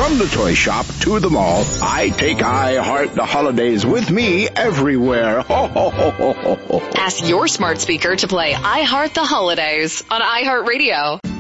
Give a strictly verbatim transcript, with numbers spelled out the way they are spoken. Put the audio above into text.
From the toy shop to the mall, I take iHeart the Holidays with me everywhere. Ho, ho, ho, ho, ho, ho. Ask your smart speaker to play iHeart the Holidays on iHeartRadio.